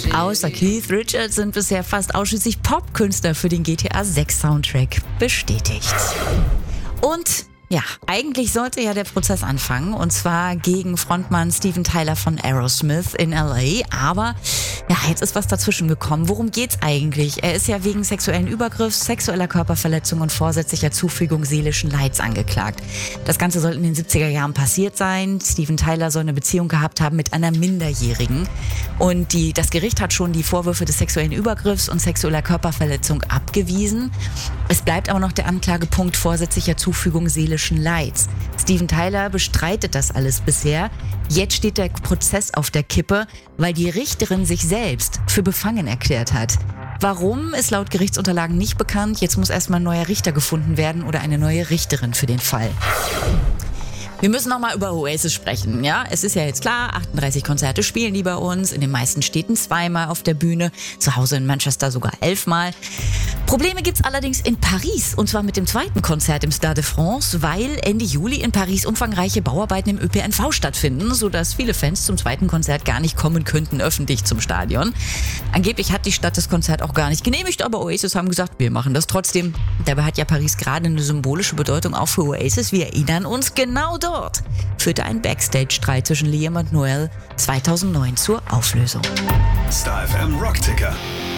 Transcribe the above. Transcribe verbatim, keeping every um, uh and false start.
Außer Keith Richards sind bisher fast ausschließlich Popkünstler für den G T A sechs Soundtrack bestätigt. Und ja, eigentlich sollte ja der Prozess anfangen, und zwar gegen Frontmann Steven Tyler von Aerosmith in L A. Aber ja, jetzt ist was dazwischen gekommen. Worum geht's eigentlich? Er ist ja wegen sexuellen Übergriffs, sexueller Körperverletzung und vorsätzlicher Zufügung seelischen Leids angeklagt. Das Ganze soll in den siebziger Jahren passiert sein. Steven Tyler soll eine Beziehung gehabt haben mit einer Minderjährigen. Und die, das Gericht hat schon die Vorwürfe des sexuellen Übergriffs und sexueller Körperverletzung abgewiesen. Es bleibt aber noch der Anklagepunkt vorsätzlicher Zufügung seelischen Leids. Steven Tyler bestreitet das alles bisher. Jetzt steht der Prozess auf der Kippe, weil die Richterin sich selbst für befangen erklärt hat. Warum, ist laut Gerichtsunterlagen nicht bekannt. Jetzt muss erstmal ein neuer Richter gefunden werden oder eine neue Richterin für den Fall. Wir müssen noch mal über Oasis sprechen, ja? Es ist ja jetzt klar, achtunddreißig Konzerte spielen die bei uns, in den meisten Städten zweimal auf der Bühne, zu Hause in Manchester sogar elfmal. Probleme gibt's allerdings in Paris, und zwar mit dem zweiten Konzert im Stade de France, weil Ende Juli in Paris umfangreiche Bauarbeiten im Ö P N V stattfinden, sodass viele Fans zum zweiten Konzert gar nicht kommen könnten öffentlich zum Stadion. Angeblich hat die Stadt das Konzert auch gar nicht genehmigt, aber Oasis haben gesagt, wir machen das trotzdem. Dabei hat ja Paris gerade eine symbolische Bedeutung auch für Oasis. Wir erinnern uns, genau dort führte ein Backstage-Streit zwischen Liam und Noel zweitausendneun zur Auflösung. Star F M Rockticker.